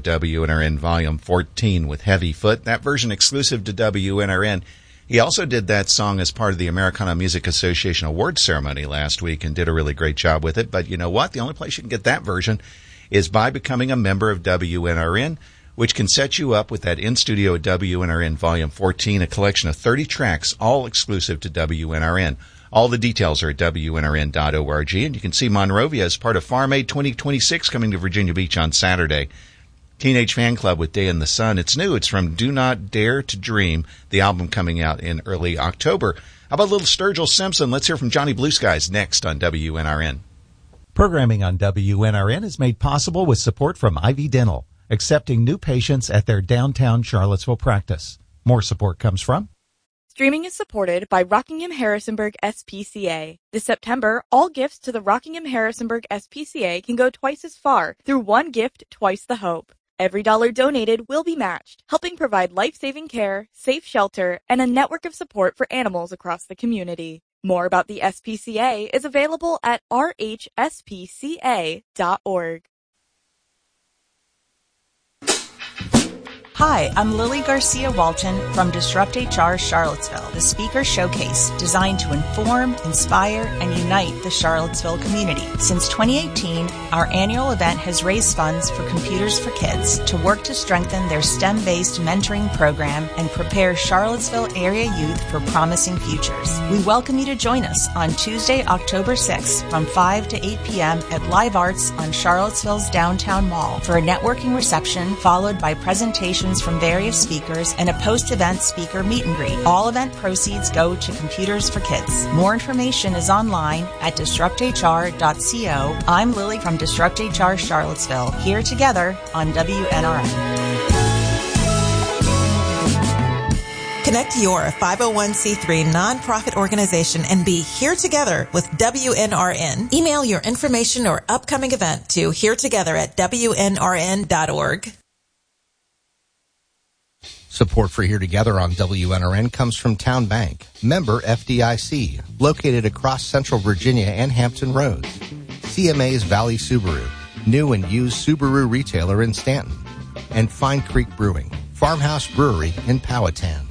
WNRN Volume 14 with Heavy Foot, that version exclusive to WNRN. He also did that song as part of the Americana Music Association Awards ceremony last week and did a really great job with it. But you know what? The only place you can get that version is by becoming a member of WNRN, which can set you up with that in-studio WNRN Volume 14, a collection of 30 tracks, all exclusive to WNRN. All the details are at WNRN.org, and you can see Monrovia as part of Farm Aid 2026 coming to Virginia Beach on Saturday. Teenage Fan Club with Day in the Sun. It's new. It's from Do Not Dare to Dream, the album coming out in early October. How about a little Sturgill Simpson? Let's hear from Johnny Blue Skies next on WNRN. Programming on WNRN is made possible with support from Ivy Dental, accepting new patients at their downtown Charlottesville practice. More support comes from Streaming is supported by Rockingham Harrisonburg SPCA. This September, all gifts to the Rockingham Harrisonburg SPCA can go twice as far through one gift, twice the hope. Every dollar donated will be matched, helping provide life-saving care, safe shelter, and a network of support for animals across the community. More about the SPCA is available at rhspca.org. Hi, I'm Lily Garcia Walton from Disrupt HR Charlottesville, the speaker showcase designed to inform, inspire, and unite the Charlottesville community. Since 2018, our annual event has raised funds for Computers for Kids to work to strengthen their STEM-based mentoring program and prepare Charlottesville area youth for promising futures. We welcome you to join us on Tuesday, October 6th from 5 to 8 p.m. at Live Arts on Charlottesville's Downtown Mall for a networking reception followed by presentations from various speakers and a post-event speaker meet and greet. All event proceeds go to Computers for Kids. More information is online at disrupthr.co. I'm Lily from Disrupt HR Charlottesville, here together on WNRN. Connect your 501c3 nonprofit organization and be here together with WNRN. Email your information or upcoming event to heretogether@WNRN.org. Support for Here Together on WNRN comes from Town Bank, member FDIC, located across Central Virginia and Hampton Roads. CMA's Valley Subaru, new and used Subaru retailer in Stanton. And Fine Creek Brewing, Farmhouse Brewery in Powhatan.